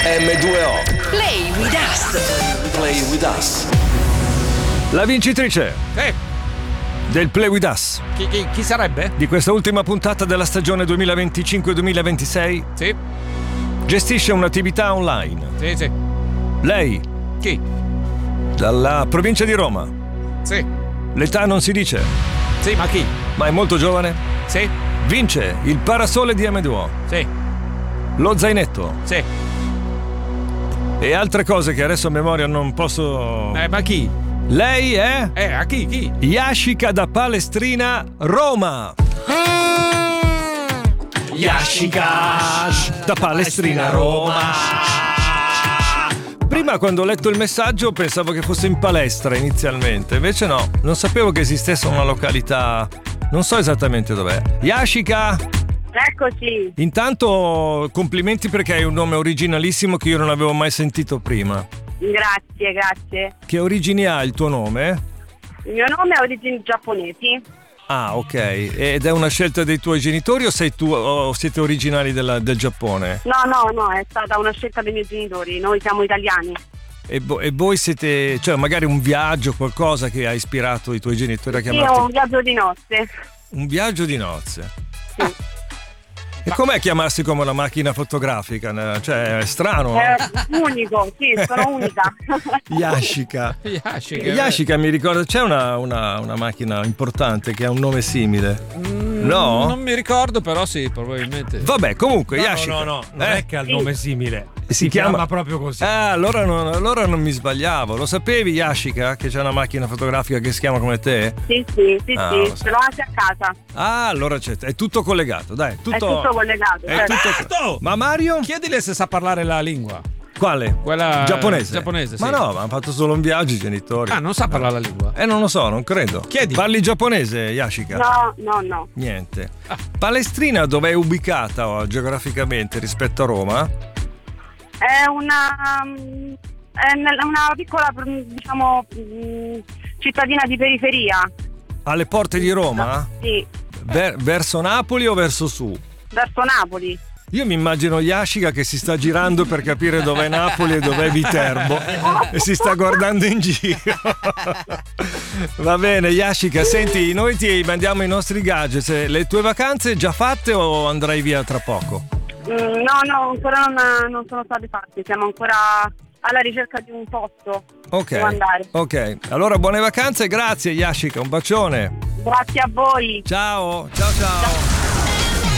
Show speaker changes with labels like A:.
A: M2O.
B: Play with us.
A: Play with us.
C: La vincitrice del Play with us.
D: Chi sarebbe?
C: Di questa ultima puntata della stagione 2025-2026.
D: Sì.
C: Gestisce un'attività online.
D: Sì.
C: Lei.
D: Chi?
C: Dalla provincia di Roma.
D: Sì.
C: L'età non si dice.
D: Sì, ma chi?
C: Ma è molto giovane.
D: Sì.
C: Vince il parasole di M2O.
D: Sì.
C: Lo zainetto.
D: Sì.
C: E altre cose che adesso a memoria non posso.
D: Ma chi?
C: Lei è?
D: A chi?
C: Yashica da Palestrina, Roma. Yashica da Palestrina, Roma. Prima, quando ho letto il messaggio, pensavo che fosse in palestra inizialmente, invece no, non sapevo che esistesse una località, non so esattamente dov'è. Yashica!
E: Eccoci.
C: Intanto complimenti, perché hai un nome originalissimo che io non avevo mai sentito prima.
E: Grazie.
C: Che origini ha il tuo nome?
E: Il mio nome ha origini giapponesi.
C: Ah, ok. Ed è una scelta dei tuoi genitori o sei tu o siete originali del Giappone?
E: No, è stata una scelta dei miei genitori, noi siamo italiani.
C: E voi siete, cioè magari un viaggio, qualcosa che ha ispirato i tuoi genitori a chiamarti?
E: Sì, un viaggio di nozze.
C: Un viaggio di nozze?
E: Sì.
C: E com'è chiamarsi come una macchina fotografica? Cioè, è strano.
E: È unico, sì, sono unica.
C: Yashica. Yashica, mi ricordo, c'è una macchina importante che ha un nome simile. No?
D: Non mi ricordo, però sì, probabilmente.
C: Vabbè, comunque, Yashica.
F: No, non è che ha il nome simile.
C: Si chiama
F: proprio così.
C: Allora non mi sbagliavo. Lo sapevi, Yashica, che c'è una macchina fotografica che si chiama come te?
E: Sì, ce l'ho anche a casa.
C: Ah, allora è tutto collegato, dai.
E: È tutto collegato.
C: Tutto. Ma Mario?
D: Chiedile se sa parlare la lingua.
C: Quale?
D: Quella
C: giapponese,
D: sì.
C: Ma no, ma hanno fatto solo un viaggio i genitori.
D: Ah, non sa parlare la lingua?
C: Non lo so, non credo.
D: Chiedi.
C: Parli giapponese, Yashica?
E: No.
C: Niente. Palestrina dov'è ubicata geograficamente rispetto a Roma?
E: È una piccola, diciamo, cittadina di periferia.
C: Alle porte di Roma?
E: Sì.
C: Verso Napoli o verso su?
E: Verso Napoli.
C: Io mi immagino Yashica che si sta girando per capire dov'è Napoli e dov'è Viterbo e si sta guardando in giro. Va bene, Yashica, senti, noi ti mandiamo i nostri gadget. Le tue vacanze già fatte o andrai via tra poco?
E: No, ancora non sono state fatte, siamo ancora alla ricerca di un posto dove andare.
C: Ok, allora buone vacanze, grazie Yashica, un bacione.
E: Grazie a voi.
C: Ciao.